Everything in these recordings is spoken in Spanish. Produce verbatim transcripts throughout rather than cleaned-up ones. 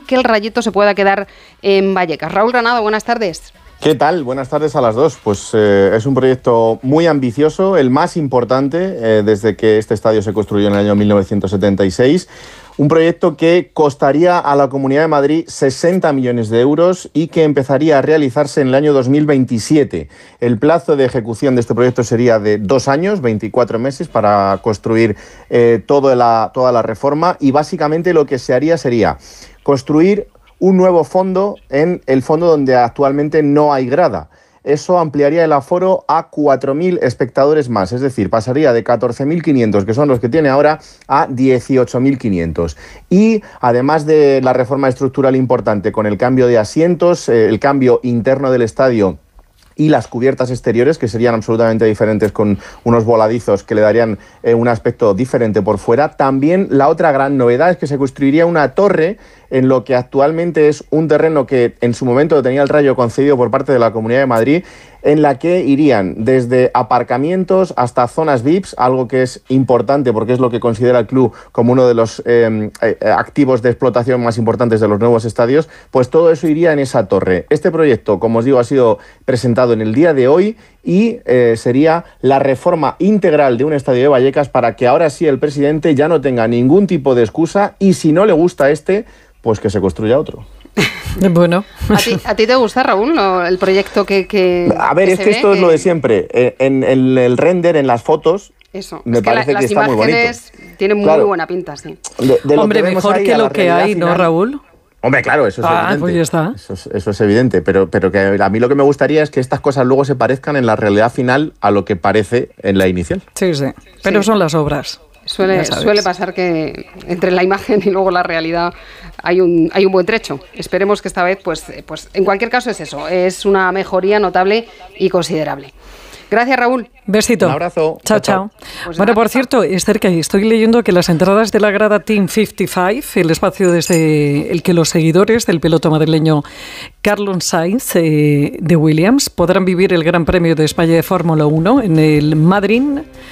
que el Rayito se pueda quedar en Vallecas. Raúl Granado, buenas tardes. ¿Qué tal? Buenas tardes a las dos. Pues eh, es un proyecto muy ambicioso, el más importante eh, desde que este estadio se construyó en el año mil novecientos setenta y seis. Un proyecto que costaría a la Comunidad de Madrid sesenta millones de euros y que empezaría a realizarse en el año dos mil veintisiete. El plazo de ejecución de este proyecto sería de dos años, veinticuatro meses, para construir eh, toda la, toda la reforma, y básicamente lo que se haría sería construir un nuevo fondo en el fondo donde actualmente no hay grada. Eso ampliaría el aforo a cuatro mil espectadores más, es decir, pasaría de catorce mil quinientos, que son los que tiene ahora, a dieciocho mil quinientos. Y además de la reforma estructural importante con el cambio de asientos, eh, el cambio interno del estadio y las cubiertas exteriores, que serían absolutamente diferentes, con unos voladizos que le darían eh, un aspecto diferente por fuera. También la otra gran novedad es que se construiría una torre en lo que actualmente es un terreno que en su momento tenía el Rayo concedido por parte de la Comunidad de Madrid, en la que irían desde aparcamientos hasta zonas V I Ps, algo que es importante porque es lo que considera el club como uno de los eh, eh, activos de explotación más importantes de los nuevos estadios. Pues todo eso iría en esa torre. Este proyecto, como os digo, ha sido presentado en el día de hoy y eh, sería la reforma integral de un estadio de Vallecas para que ahora sí el presidente ya no tenga ningún tipo de excusa, y si no le gusta este, pues que se construya otro. Bueno. ¿A ti, ¿A ti te gusta, Raúl, lo, el proyecto que, que A ver, que es se que ve? esto es lo de siempre. En, en el render, en las fotos, Eso, me es que parece la, que las está muy bonito. imágenes tienen Claro. muy buena pinta, sí. De, de lo Hombre, que vemos mejor ahí que a la lo que realidad hay, ¿no, final- Raúl? Hombre, claro, eso es Ah, evidente. pues ya está. Eso es, eso es evidente, pero, pero que a mí lo que me gustaría es que estas cosas luego se parezcan en la realidad final a lo que parece en la inicial. Sí, sí. Pero Sí. son las obras. Suele, Ya sabes. suele pasar que entre la imagen y luego la realidad hay un, hay un buen trecho. Esperemos que esta vez, pues, pues en cualquier caso es eso, es una mejoría notable y considerable. Gracias, Raúl. Besito. Un abrazo. Chao, Chao, chao. Pues Bueno, nada. por cierto, Esther, que estoy leyendo que las entradas de la grada Team cincuenta y cinco, el espacio desde el que los seguidores del piloto madrileño Carlos Sainz eh, de Williams podrán vivir el Gran Premio de España de Fórmula uno en el Madrid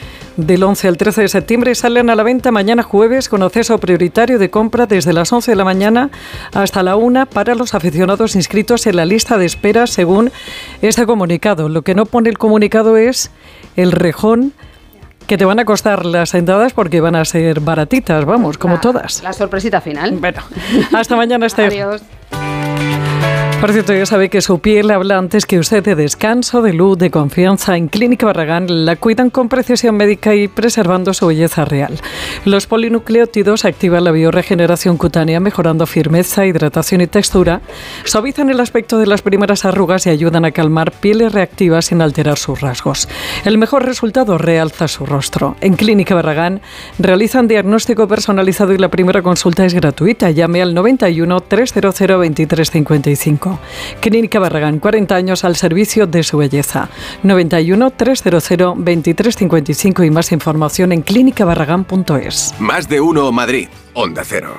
del once al trece de septiembre, salen a la venta mañana jueves con acceso prioritario de compra desde las once de la mañana hasta la una para los aficionados inscritos en la lista de espera, según este comunicado. Lo que no pone el comunicado es el rejón que te van a costar las entradas, porque van a ser baratitas, vamos, como La- todas. La sorpresita final. Bueno, hasta mañana, Esther. Adiós. Por cierto, ya sabe que su piel habla antes que usted de descanso, de luz, de confianza. En Clínica Barragán la cuidan con precisión médica y preservando su belleza real. Los polinucleótidos activan la biorregeneración cutánea, mejorando firmeza, hidratación y textura, suavizan el aspecto de las primeras arrugas y ayudan a calmar pieles reactivas sin alterar sus rasgos. El mejor resultado realza su rostro. En Clínica Barragán realizan diagnóstico personalizado y la primera consulta es gratuita. Llame al noventa y uno, trescientos veintitrés cincuenta y cinco. Clínica Barragán, cuarenta años al servicio de su belleza. noventa y uno, trescientos veintitrés cincuenta y cinco y más información en clínica barragán punto es. Más de uno Madrid, Onda Cero.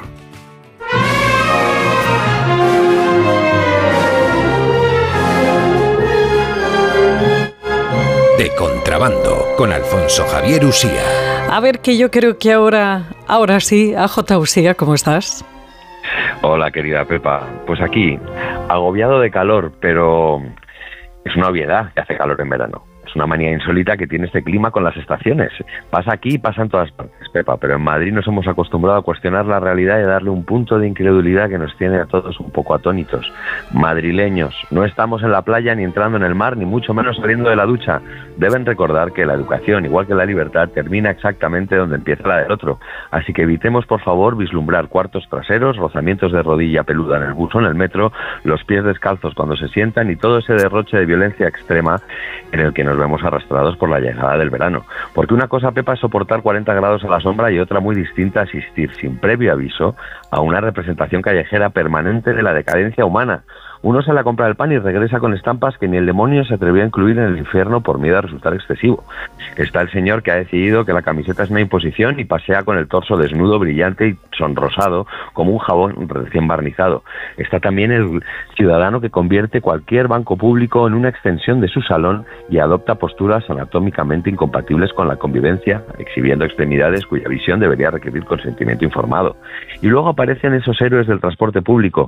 De contrabando, con Alfonso Javier Usía. A ver, que yo creo que ahora, ahora sí, A J Usía, ¿cómo estás? Hola, querida Pepa. Pues aquí, agobiado de calor, pero es una obviedad que hace calor en verano. Es una manía insólita que tiene este clima con las estaciones. Pasa aquí y pasa en todas partes, Pepa, pero en Madrid nos hemos acostumbrado a cuestionar la realidad y a darle un punto de incredulidad que nos tiene a todos un poco atónitos. Madrileños, no estamos en la playa ni entrando en el mar, ni mucho menos saliendo de la ducha. Deben recordar que la educación, igual que la libertad, termina exactamente donde empieza la del otro. Así que evitemos, por favor, vislumbrar cuartos traseros, rozamientos de rodilla peluda en el bus o en el metro, los pies descalzos cuando se sientan y todo ese derroche de violencia extrema en el que nos vemos arrastrados por la llegada del verano. Porque una cosa, Pepa, es soportar cuarenta grados a la sombra y otra muy distinta, asistir sin previo aviso a una representación callejera permanente de la decadencia humana. Uno sale a comprar el pan y regresa con estampas que ni el demonio se atrevió a incluir en el infierno por miedo a resultar excesivo. Está el señor que ha decidido que la camiseta es una imposición y pasea con el torso desnudo, brillante y sonrosado como un jabón recién barnizado. Está también el ciudadano que convierte cualquier banco público en una extensión de su salón y adopta posturas anatómicamente incompatibles con la convivencia, exhibiendo extremidades cuya visión debería requerir consentimiento informado. Y luego aparecen esos héroes del transporte público,